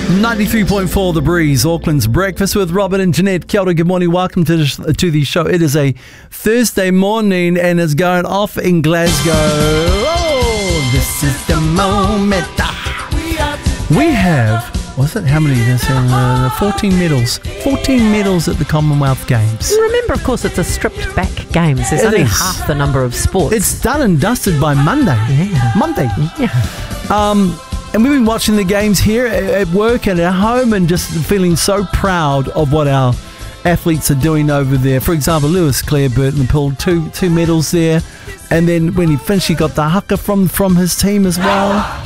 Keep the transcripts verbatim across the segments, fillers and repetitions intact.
ninety-three point four The Breeze, Auckland's Breakfast with Robert and Jeanette. Kia ora, good morning, welcome to the, to the show. It is a Thursday morning and it's going off in Glasgow. Oh, this is the moment. We have, what's it, how many? Uh, fourteen medals. fourteen medals at the Commonwealth Games. Remember, of course, it's a stripped back games. There's It only is. half the number of sports. It's done and dusted by Monday. Yeah. Monday. Yeah. Um, and we've been watching the games here at, at work and at home and just feeling so proud of what our athletes are doing over there. For example, Lewis Clare Burton pulled two two medals there. And then when he finished, he got the haka from, from his team as well.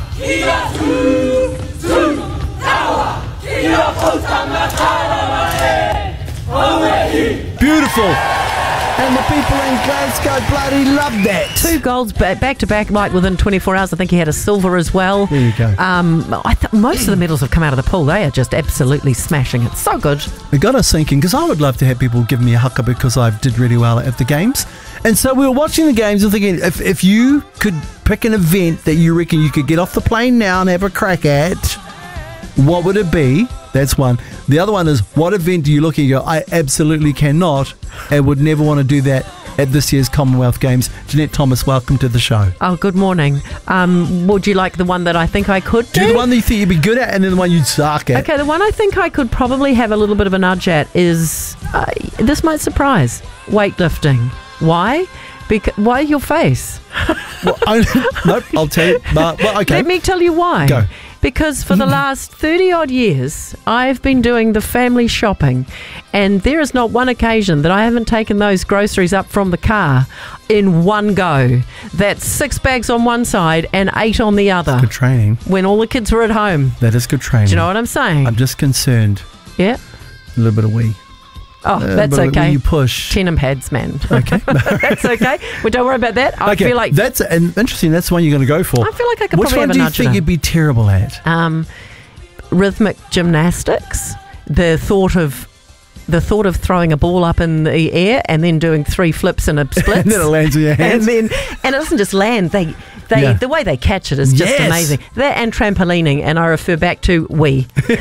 Beautiful. And the people in Glasgow bloody love that. Two golds ba- back to back, like within twenty-four hours. I think he had a silver as well. There you go. Um, I th- most of the medals have come out of the pool. They are just absolutely smashing it. So good. It got us thinking, because I would love to have people give me a haka because I did really well at the games. And so we were watching the games and thinking, if, if you could pick an event that you reckon you could get off the plane now and have a crack at, what would it be? That's one. The other one is, what event do you look at and go, I absolutely cannot and would never want to do that at this year's Commonwealth Games. Jeanette Thomas, welcome to the show. Oh, good morning. Um, would you like the one that I think I could do? Do the one that you think you'd be good at and then the one you'd suck at. Okay, the one I think I could probably have a little bit of a nudge at is, uh, this might surprise, weightlifting. Why? Because, why your face? Well, I, nope, I'll tell you. But, well, okay. Let me tell you why. Go. Because for the last thirty odd years, I've been doing the family shopping, and there is not one occasion that I haven't taken those groceries up from the car in one go. That's six bags on one side and eight on the other. Good training. When all the kids were at home. That is good training. Do you know what I'm saying? I'm just concerned. Yeah. A little bit of wee. Oh, Uh, that's but okay. When you push. Chenham pads, man. Okay. That's okay. Well, don't worry about that. I okay. feel like That's and interesting. That's the one you're going to go for. I feel like I could Which probably one have a do you nudge think in. you'd be terrible at? Um, rhythmic gymnastics. The thought of the thought of throwing a ball up in the air and then doing three flips and a split, And then it lands in your hands. and then and it doesn't just land. They they Yeah. the way they catch it is just Yes. amazing. That and trampolining, and I refer back to we. You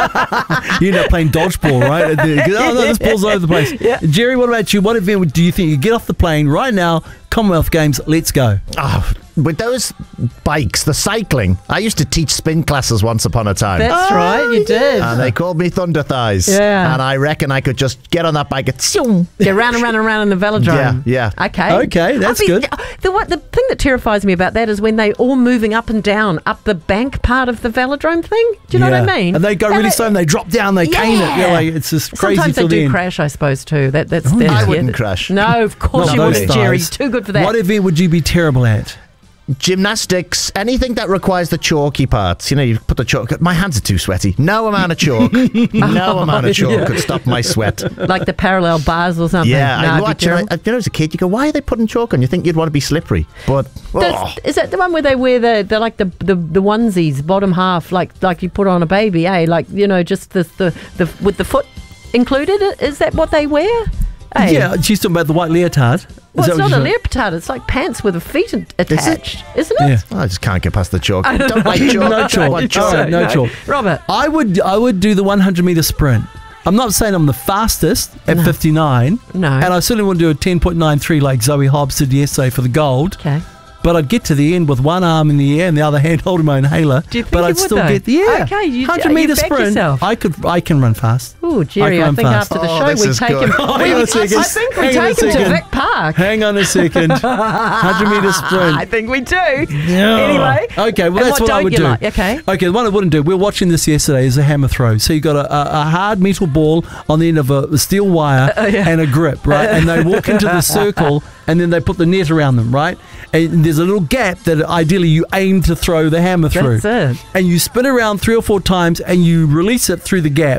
end up playing dodgeball, right? At the- oh, no, this ball's all over the place. Yeah. Jerry, what about you? What event do you think you get off the plane right now? Commonwealth Games, let's go. Oh, with those bikes, the cycling. I used to teach spin classes once upon a time. That's Oh, right, you did. and they called me Thunder Thighs. Yeah. And I reckon I could just get on that bike and zoom. Go round and round and round in the velodrome. Yeah, yeah. Okay. Okay, that's I mean, good. The, what, the thing that terrifies me about that is when they all moving up and down up the bank part of the velodrome thing. Do you know Yeah. what I mean? And they go really slow and they drop down, they cane it. Yeah, like, it's just crazy Sometimes till they the do end. crash, I suppose, too. That, that's Oh, that's- I yeah, wouldn't that- crash. No, of course Not you those wouldn't, Jerry. thighs. Too good for that. What event would you be terrible at? Gymnastics, anything that requires the chalky parts. You know, you put the chalk. My hands are too sweaty. No amount of chalk, no amount of chalk Yeah. could stop my sweat. Like the parallel bars or something. Yeah, No, I it'd be watch. And terrible. I, you know, as a kid, you go, "Why are they putting chalk on?" You think you'd want to be slippery, but oh, That's- Is that the one where they wear the, the like the, the the onesies, bottom half, like like you put on a baby, eh? Like, you know, just the the, the with the foot included. Is that what they wear? Eh? Yeah, she's talking about the white leotard. Is Well, that it's what not a you're- leotard. It's like pants with the feet in- attached, is not it? Yeah. I just can't get past the chalk. I Don't, don't like know. chalk. No Don't chalk. want All chalk. right, no chalk. Robert. I would I would do the one hundred metre sprint. I'm not saying I'm the fastest at No. fifty-nine. No. And I certainly wouldn't do a ten point nine three like Zoe Hobbs did yesterday for the gold. Okay. But I'd get to the end with one arm in the air and the other hand holding my inhaler. Do you think but you I'd would, still though? get yeah. Okay, you- one hundred you metre back sprint. yourself. I could I can run fast. Oh, Jerry, I I, can think run after the fast. show Oh, this we is take good. him. Oh, we, hang on a second. I think we Hang on a take him to second. Vic Park. Hang on a second. one hundred metre sprint. I think we do. Yeah. Anyway. Okay, well, And that's what what, I don't would you do. like? Okay. Okay, the one I wouldn't do, we were watching this yesterday, is a hammer throw. So you got a, a, a hard metal ball on the end of a, a steel wire Uh, yeah. and a grip, right? And they walk into the circle and then they put the net around them, right? And there's a little gap that ideally you aim to throw the hammer through. That's it. And you spin around three or four times and you release it through the gap.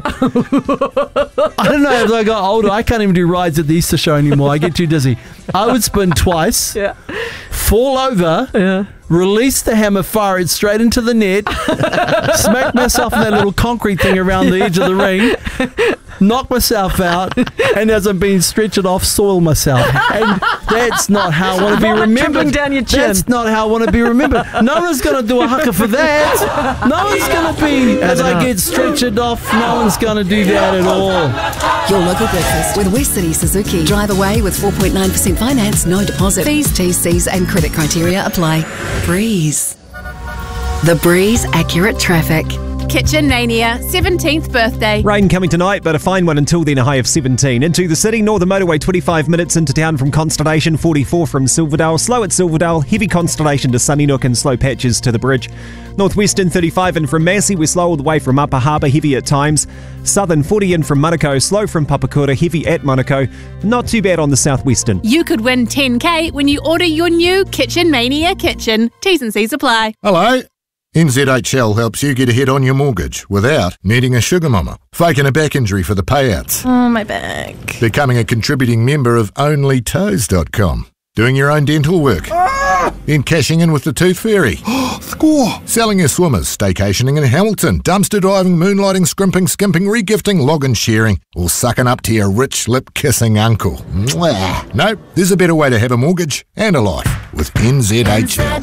I don't know, as I got older, I can't even do rides at the Easter show anymore. I get too dizzy. I would spin twice, Yeah. fall over, Yeah. release the hammer, fire it straight into the net, smack myself in that little concrete thing around the edge of the ring, knock myself out, and as I'm being stretched off, soil myself. And that's not how I want to be Vomit remembered. dripping down your chin. That's not how I want to be remembered. No one's going to do a haka for that. No one's going to be, as I get stretched off, no one's going to do that at all. Your local breakfast with West City Suzuki. Drive away with four point nine percent finance, no deposit. Fees, T's, C's and credit criteria apply. Breeze. The Breeze Accurate Traffic. Kitchen Mania, seventeenth birthday. Rain coming tonight, but a fine one until then, a high of seventeen. Into the city, Northern Motorway, twenty-five minutes into town from Constellation, forty-four from Silverdale. Slow at Silverdale, heavy Constellation to Sunnysnook and slow patches to the bridge. Northwestern, thirty-five in from Massey, we're slow all the way from Upper Harbour, heavy at times. Southern, forty in from Manukau, slow from Papakura, heavy at Manukau. Not too bad on the southwestern. You could win ten K when you order your new Kitchen Mania kitchen. T's and C's apply. Hello. N Z H L helps you get ahead on your mortgage without needing a sugar mama, faking a back injury for the payouts, Oh, my back. becoming a contributing member of only toes dot com, doing your own dental work, then cashing in with the Tooth Fairy, Score! selling your swimmers, staycationing in Hamilton, dumpster diving, moonlighting, scrimping, skimping, regifting, log and sharing, or sucking up to your rich lip-kissing uncle. Mwah. No, there's a better way to have a mortgage and a life with N Z H L.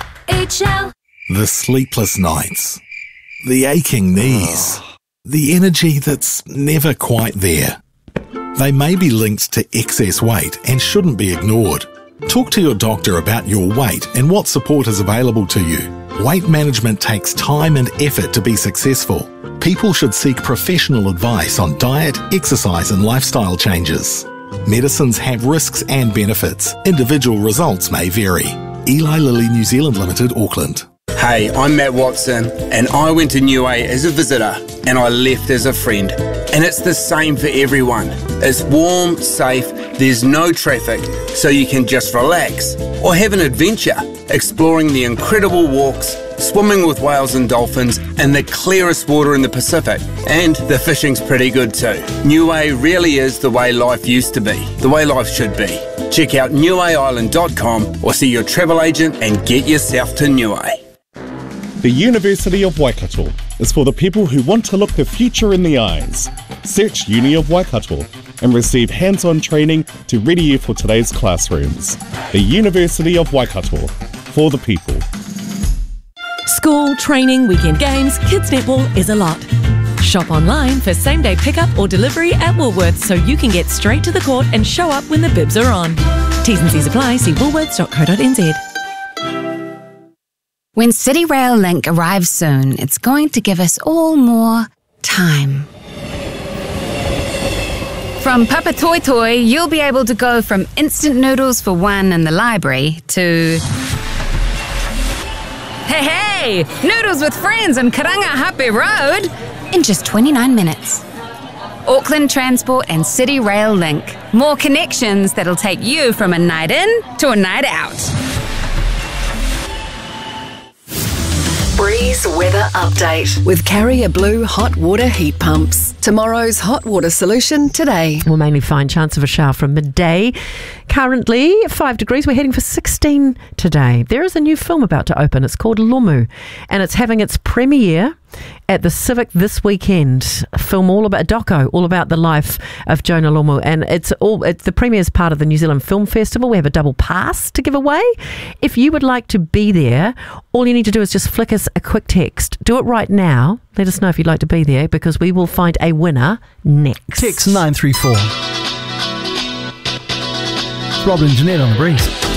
H L. The sleepless nights, the aching knees, the energy that's never quite there. They may be linked to excess weight and shouldn't be ignored. Talk to your doctor about your weight and what support is available to you. Weight management takes time and effort to be successful. People should seek professional advice on diet, exercise and lifestyle changes. Medicines have risks and benefits. Individual results may vary. Eli Lilly New Zealand Limited, Auckland. Hey, I'm Matt Watson, and I went to New A as a visitor, and I left as a friend. And it's the same for everyone. It's warm, safe, there's no traffic, so you can just relax or have an adventure, exploring the incredible walks, swimming with whales and dolphins, and the clearest water in the Pacific. And the fishing's pretty good too. New A really is the way life used to be, the way life should be. Check out new a island dot com or see your travel agent and get yourself to New A. The University of Waikato is for the people who want to look the future in the eyes. Search Uni of Waikato and receive hands-on training to ready you for today's classrooms. The University of Waikato, for the people. School, training, weekend games, kids netball is a lot. Shop online for same-day pickup or delivery at Woolworths so you can get straight to the court and show up when the bibs are on. T's and C's apply. See woolworths dot co dot n z. When City Rail Link arrives soon, it's going to give us all more time. From Papa Toi Toi, you'll be able to go from instant noodles for one in the library to... Hey, hey! Noodles with friends on Karangahape Road in just twenty-nine minutes. Auckland Transport and City Rail Link. More connections that'll take you from a night in to a night out. Breeze Weather Update with Carrier Blue Hot Water Heat Pumps. Tomorrow's hot water solution today. We'll mainly find chance of a shower from midday. Currently five degrees. We're heading for sixteen today. There is a new film about to open. It's called Lomu, and it's having its premiere at the Civic this weekend. A film all about, a doco, all about the life of Jonah Lomu, and it's all. It's, the premiere is part of the New Zealand Film Festival. We have a double pass to give away. If you would like to be there, all you need to do is just flick us a quick text. Do it right now. Let us know if you'd like to be there, because we will find a winner next. Text nine three four. Robin and Jeanette on the Breeze.